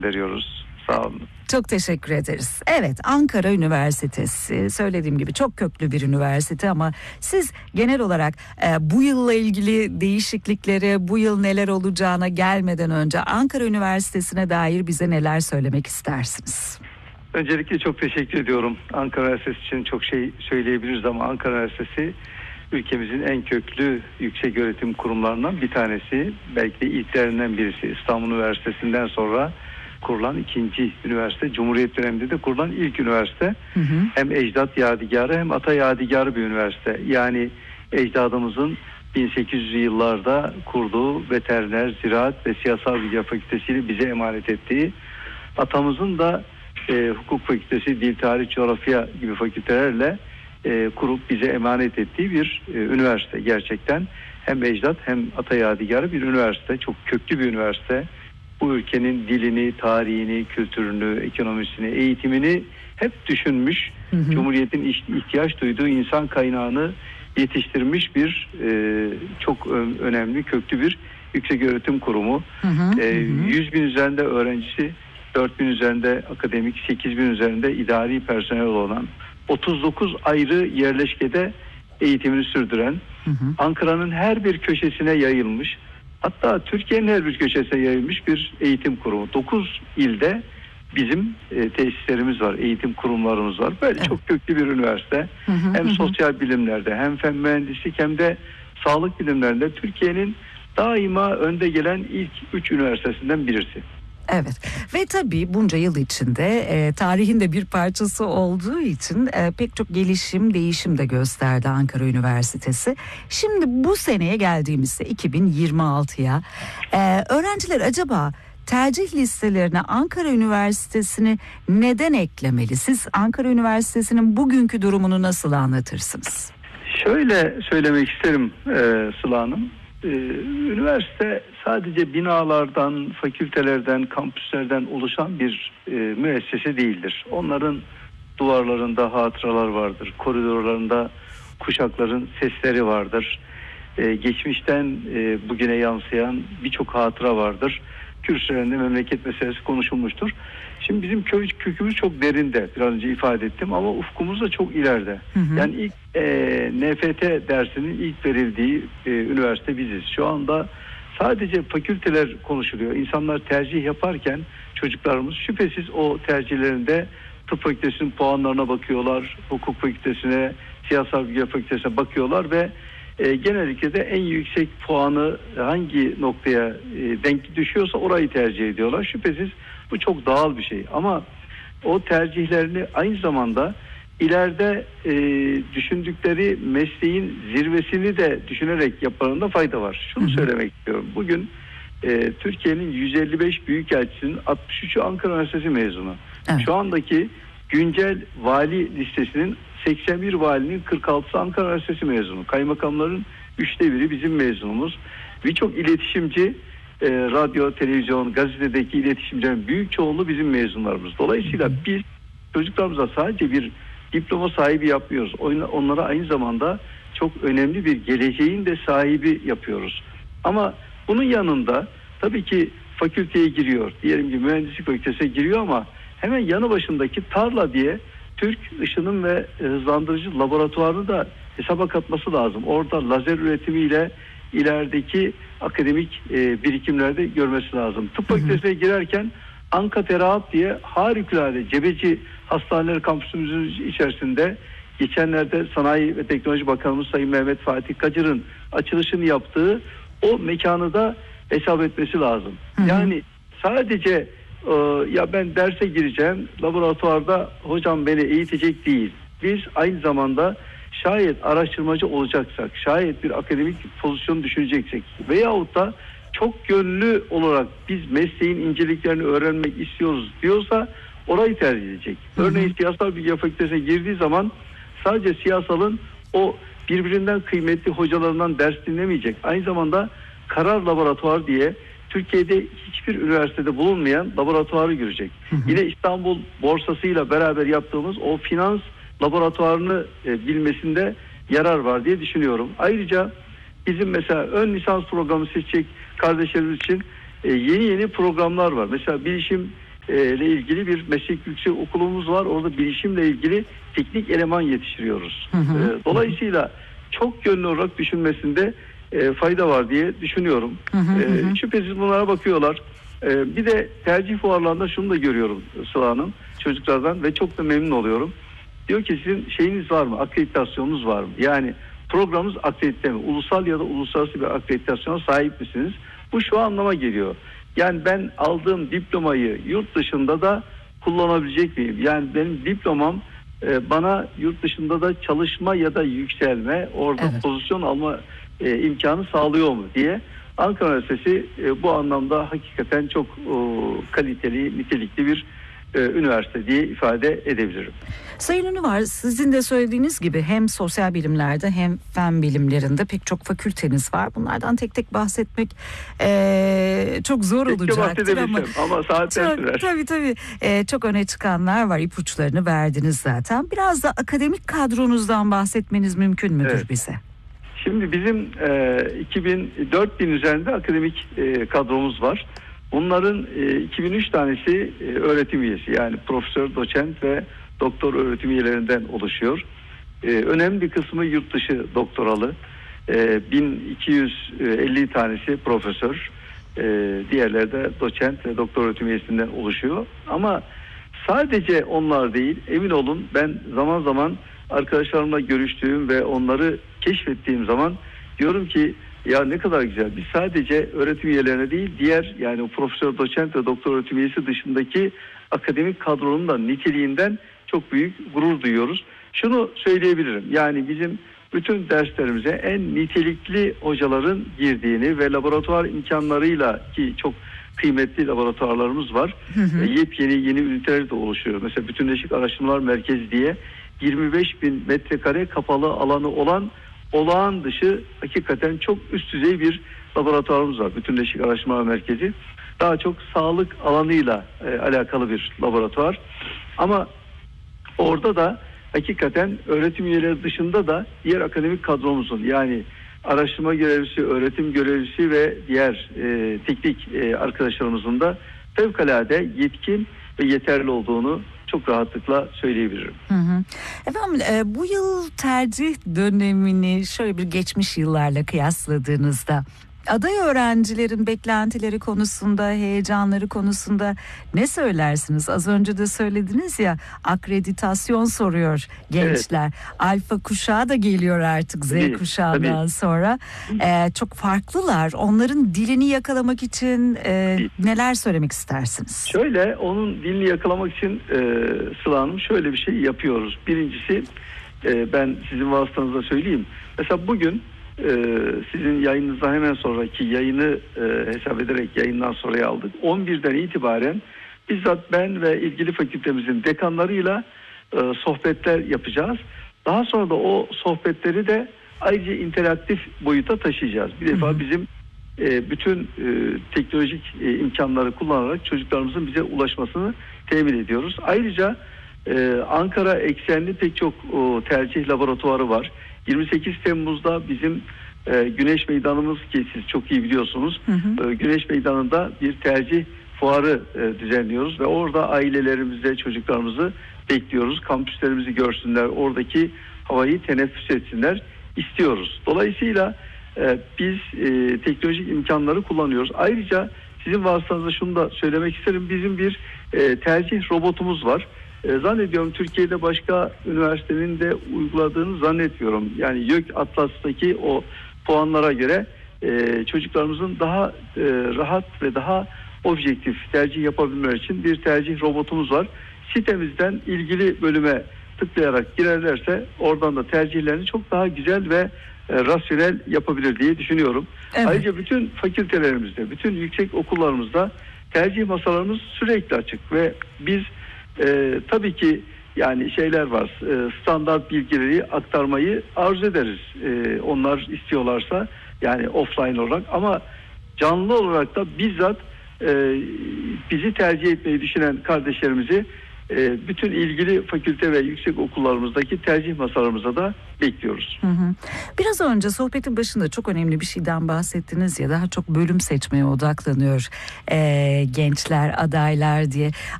veriyoruz. Sağ olun. Çok teşekkür ederiz. Evet, Ankara Üniversitesi söylediğim gibi çok köklü bir üniversite ama siz genel olarak bu yılla ilgili değişiklikleri, bu yıl neler olacağına gelmeden önce Ankara Üniversitesi'ne dair bize neler söylemek istersiniz? Öncelikle çok teşekkür ediyorum. Ankara Üniversitesi için çok şey söyleyebiliriz ama Ankara Üniversitesi ülkemizin en köklü yüksek öğretim kurumlarından bir tanesi. Belki de ilklerinden birisi. İstanbul Üniversitesi'nden sonra kurulan ikinci üniversite. Cumhuriyet döneminde de kurulan ilk üniversite. Hem ecdat yadigarı hem ata yadigarı bir üniversite. Yani ecdadımızın 1800'lü yıllarda kurduğu veteriner, ziraat ve siyasal bilgi fakültesiyle bize emanet ettiği, atamızın da hukuk fakültesi, dil, tarih, coğrafya gibi fakültelerle kurup bize emanet ettiği bir üniversite gerçekten. Hem ecdat hem ata yadigarı bir üniversite. Çok köklü bir üniversite. Bu ülkenin dilini, tarihini, kültürünü, ekonomisini, eğitimini hep düşünmüş. Cumhuriyetin ihtiyaç duyduğu insan kaynağını yetiştirmiş bir çok önemli, köklü bir yükseköğretim kurumu. 100 bin üzerinde öğrencisi, 4 bin üzerinde akademik, 8 bin üzerinde idari personel olan, 39 ayrı yerleşkede eğitimini sürdüren, Ankara'nın her bir köşesine yayılmış, hatta Türkiye'nin her bir köşesine yayılmış bir eğitim kurumu. 9 ilde bizim tesislerimiz var, eğitim kurumlarımız var. Böyle çok köklü bir üniversite. Hem sosyal bilimlerde, hem fen mühendislik, hem de sağlık bilimlerinde Türkiye'nin daima önde gelen ilk 3 üniversitesinden birisi. Evet ve tabii bunca yıl içinde tarihin de bir parçası olduğu için pek çok gelişim, değişim de gösterdi Ankara Üniversitesi. Şimdi bu seneye geldiğimizde 2026'ya öğrenciler acaba tercih listelerine Ankara Üniversitesi'ni neden eklemeli? Siz Ankara Üniversitesi'nin bugünkü durumunu nasıl anlatırsınız? Şöyle söylemek isterim Sıla Hanım. Üniversite sadece binalardan, fakültelerden, kampüslerden oluşan bir müessese değildir. Onların duvarlarında hatıralar vardır, koridorlarında kuşakların sesleri vardır. Geçmişten bugüne yansıyan birçok hatıra vardır. Kürsülerinde memleket meselesi konuşulmuştur. Şimdi bizim kökümüz çok derinde, biraz önce ifade ettim, ama ufkumuz da çok ileride. Yani ilk NFT dersinin ilk verildiği üniversite biziz. Şu anda sadece fakülteler konuşuluyor. İnsanlar tercih yaparken çocuklarımız şüphesiz o tercihlerinde tıp fakültesinin puanlarına bakıyorlar, hukuk fakültesine, siyasal bilgi fakültesine bakıyorlar ve genellikle de en yüksek puanı hangi noktaya denk düşüyorsa orayı tercih ediyorlar. Şüphesiz bu çok doğal bir şey ama o tercihlerini aynı zamanda ileride düşündükleri mesleğin zirvesini de düşünerek yapmalarında fayda var. Şunu söylemek istiyorum. Bugün Türkiye'nin 155 büyükelçisinin 63'ü Ankara Üniversitesi mezunu. Evet. Şu andaki güncel vali listesinin 81 valinin 46'sı Ankara Üniversitesi mezunu. Kaymakamların 1/3 bizim mezunumuz. Birçok iletişimci, radyo, televizyon, gazetedeki iletişimcilerin büyük çoğunluğu bizim mezunlarımız. Dolayısıyla biz çocuklarımıza sadece bir diploma sahibi yapmıyoruz. Onlara aynı zamanda çok önemli bir geleceğin de sahibi yapıyoruz. Ama bunun yanında tabii ki fakülteye giriyor. Diyelim ki mühendislik fakültesine giriyor ama hemen yanı başındaki tarla diye Türk ışınım ve hızlandırıcı laboratuvarını da hesaba katması lazım. Orada lazer üretimiyle ilerideki akademik birikimlerde görmesi lazım. Tıp fakültesine girerken Anka Terahat diye harikulade Cebeci Hastaneleri kampüsümüzün içerisinde geçenlerde Sanayi ve Teknoloji Bakanımız Sayın Mehmet Fatih Kacır'ın açılışını yaptığı o mekanı da hesap etmesi lazım. Yani sadece ya ben derse gireceğim, laboratuvarda hocam beni eğitecek değil. Biz aynı zamanda şayet araştırmacı olacaksak, şayet bir akademik pozisyon düşüneceksek veyahut da çok gönüllü olarak biz mesleğin inceliklerini öğrenmek istiyoruz diyorsa orayı tercih edecek. Örneğin siyasal bilgi fakültesine girdiği zaman sadece siyasalın o birbirinden kıymetli hocalarından ders dinlemeyecek. Aynı zamanda karar laboratuvar diye Türkiye'de hiçbir üniversitede bulunmayan laboratuvarı görecek. Yine İstanbul borsasıyla beraber yaptığımız o finans laboratuvarını bilmesinde yarar var diye düşünüyorum. Ayrıca bizim mesela ön lisans programı seçecek kardeşlerimiz için yeni programlar var. Mesela bilişim ile ilgili bir meslek yüksek okulumuz var. Orada bilişimle ilgili teknik eleman yetiştiriyoruz. Dolayısıyla çok yönlü olarak düşünmesinde fayda var diye düşünüyorum. Şüphesiz bunlara bakıyorlar. Bir de tercih fuarlarında şunu da görüyorum Sıla Hanım, çocuklardan ve çok da memnun oluyorum. Diyor ki sizin şeyiniz var mı? Akreditasyonunuz var mı? Yani programınız akredite mi? Ulusal ya da uluslararası bir akreditasyona sahip misiniz? Bu şu anlama geliyor. Yani ben aldığım diplomayı yurt dışında da kullanabilecek miyim? Yani benim diplomam bana yurt dışında da çalışma ya da yükselme, orada pozisyon alma imkanı sağlıyor mu diye. Ankara Üniversitesi bu anlamda hakikaten çok kaliteli, nitelikli bir üniversite diye ifade edebilirim. Sayın Ünüvar, sizin de söylediğiniz gibi hem sosyal bilimlerde hem fen bilimlerinde pek çok fakülteniz var. Bunlardan tek tek bahsetmek çok zor olacaktır ama saatler sürer. Tabii. Çok öne çıkanlar var. İpuçlarını verdiniz zaten. Biraz da akademik kadronuzdan bahsetmeniz mümkün müdür bize? Şimdi bizim 4000 üzerinde akademik kadromuz var. Bunların 2003 tanesi öğretim üyesi, yani profesör, doçent ve doktor öğretim üyelerinden oluşuyor. Önemli bir kısmı yurt dışı doktoralı. 1250 tanesi profesör, diğerleri de doçent ve doktor öğretim üyesinden oluşuyor. Ama sadece onlar değil, emin olun ben zaman zaman arkadaşlarımla görüştüğüm ve onları keşfettiğim zaman diyorum ki ya ne kadar güzel. Biz sadece öğretim üyelerine değil, diğer yani profesör, doçent ve doktor öğretim üyesi dışındaki akademik kadronun da niteliğinden çok büyük gurur duyuyoruz. Şunu söyleyebilirim. Yani bizim bütün derslerimize en nitelikli hocaların girdiğini ve laboratuvar imkanlarıyla, ki çok kıymetli laboratuvarlarımız var. Yeni üniteler de oluşuyor. Mesela Bütünleşik Araştırmalar Merkezi diye 25.000 metrekare kapalı alanı olan olağan dışı hakikaten çok üst düzey bir laboratuvarımız var. Bütünleşik Araştırmalar Merkezi. Daha çok sağlık alanıyla alakalı bir laboratuvar. Ama orada da hakikaten öğretim üyeleri dışında da diğer akademik kadromuzun, yani araştırma görevlisi, öğretim görevlisi ve diğer teknik arkadaşlarımızın da fevkalade yetkin ve yeterli olduğunu çok rahatlıkla söyleyebilirim. Efendim bu yıl tercih dönemini şöyle bir geçmiş yıllarla kıyasladığınızda aday öğrencilerin beklentileri konusunda, heyecanları konusunda ne söylersiniz? Az önce de söylediniz ya, akreditasyon soruyor gençler. Evet. Alfa kuşağı da geliyor artık, Z kuşağından sonra. Çok farklılar. Onların dilini yakalamak için neler söylemek istersiniz? Şöyle, onun dilini yakalamak için Sıla Hanım şöyle bir şey yapıyoruz. Birincisi ben sizin vasıtanızda söyleyeyim. Mesela bugün sizin yayınınızdan hemen sonraki yayını hesap ederek yayından sonraya aldık. 11'den itibaren bizzat ben ve ilgili fakültemizin dekanlarıyla sohbetler yapacağız. Daha sonra da o sohbetleri de ayrıca interaktif boyuta taşıyacağız. Bir defa bizim bütün teknolojik imkanları kullanarak çocuklarımızın bize ulaşmasını temin ediyoruz. Ayrıca Ankara eksenli pek çok tercih laboratuvarı var. 28 Temmuz'da bizim Güneş Meydanımız, ki siz çok iyi biliyorsunuz, Güneş Meydanı'nda bir tercih fuarı düzenliyoruz ve orada ailelerimizi, çocuklarımızı bekliyoruz. Kampüslerimizi görsünler, oradaki havayı teneffüs etsinler istiyoruz. Dolayısıyla biz teknolojik imkanları kullanıyoruz. Ayrıca sizin vasıtanızda şunu da söylemek isterim. Bizim bir tercih robotumuz var. Zannediyorum Türkiye'de başka üniversitenin de uyguladığını zannetmiyorum. Yani YÖK Atlas'taki o puanlara göre çocuklarımızın daha rahat ve daha objektif tercih yapabilmeleri için bir tercih robotumuz var. Sitemizden ilgili bölüme tıklayarak girerlerse oradan da tercihlerini çok daha güzel ve rasyonel yapabilir diye düşünüyorum. Evet. Ayrıca bütün fakültelerimizde, bütün yüksek okullarımızda tercih masalarımız sürekli açık ve biz tabii ki yani şeyler var, standart bilgileri aktarmayı arzu ederiz. Onlar istiyorlarsa, yani offline olarak, ama canlı olarak da bizzat bizi tercih etmeyi düşünen kardeşlerimizi bütün ilgili fakülte ve yüksek okullarımızdaki tercih masalarımıza da bekliyoruz. Biraz önce sohbetin başında çok önemli bir şeyden bahsettiniz ya, daha çok bölüm seçmeye odaklanıyor gençler, adaylar diye.